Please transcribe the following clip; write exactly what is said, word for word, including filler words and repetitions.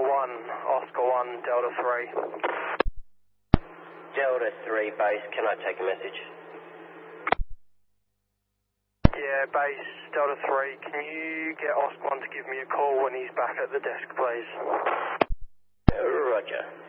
one, Oscar one, Delta three. Delta three base, can I take a message? Yeah, base, Delta three, can you get Oscar one to give me a call when he's back at the desk, please? Roger.